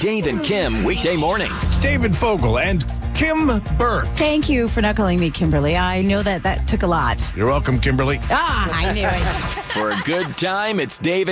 Dave and Kim weekday mornings. David Fogle and Kim Burke. Thank you for not calling me Kimberly. I know that took a lot. You're welcome, Kimberly. I knew it. For a good time, it's Dave and